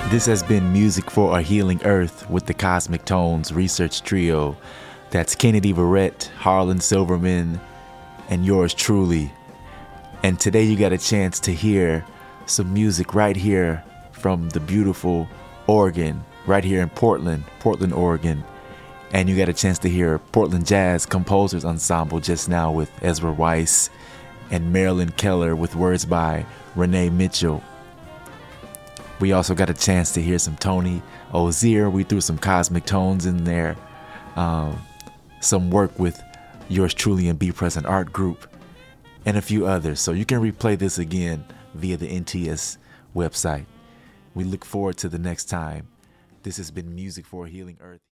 This has been Music for a Healing Earth with the Cosmic Tones Research Trio. That's Kennedy Verrett, Harlan Silverman, and yours truly. And today you got a chance to hear some music right here from the beautiful Oregon, right here in Portland, Oregon. And you got a chance to hear Portland Jazz Composers Ensemble just now with Ezra Weiss and Marilyn Keller with words by Renee Mitchell. We also got a chance to hear some Tony Ozier. We threw some Cosmic Tones in there. Some work with yours truly and Be Present Art Group and a few others. So you can replay this again via the NTS website. We look forward to the next time. This has been Music for a Healing Earth.